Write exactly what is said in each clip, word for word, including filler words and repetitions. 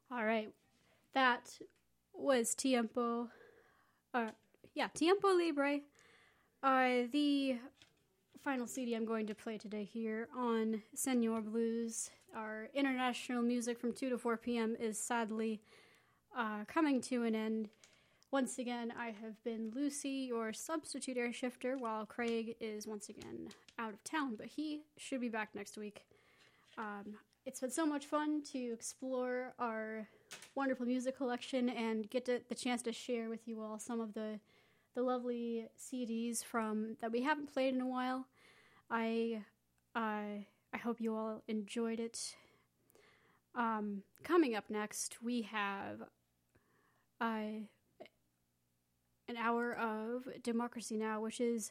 All right. That was Tiempo. Uh, yeah, Tiempo Libre. Uh, the final C D I'm going to play today here on Senor Blues. Our international music from two to four p.m. is sadly uh, coming to an end. Once again, I have been Lucy, your substitute air shifter, while Craig is once again out of town, but he should be back next week. Um, it's been so much fun to explore our wonderful music collection and get to, the chance to share with you all some of the the lovely C Ds from that we haven't played in a while. I uh, I hope you all enjoyed it. Um, coming up next, we have uh, an hour of Democracy Now!, which is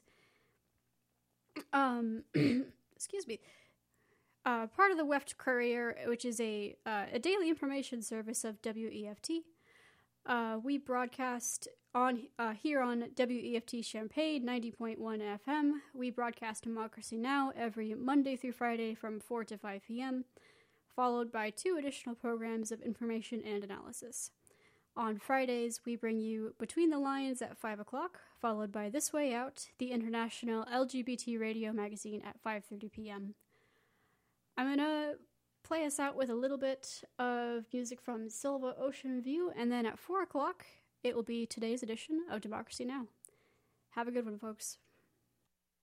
um, excuse me. Uh, part of the W E F T Courier, which is a uh, a daily information service of W E F T. Uh, we broadcast on uh, here on W E F T Champaign ninety point one F M. We broadcast Democracy Now! Every Monday through Friday from four to five p.m., followed by two additional programs of information and analysis. On Fridays, we bring you Between the Lines at five o'clock, followed by This Way Out, the international L G B T radio magazine at five thirty p.m. I'm going to play us out with a little bit of music from Silva Ocean View, and then at four o'clock, it will be today's edition of Democracy Now! Have a good one, folks.